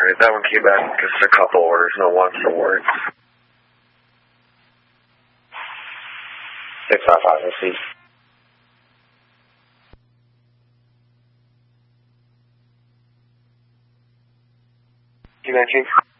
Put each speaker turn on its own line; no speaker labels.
Alright, that one came back just a couple orders, no ones or words.
655, let's see.
You mentioned?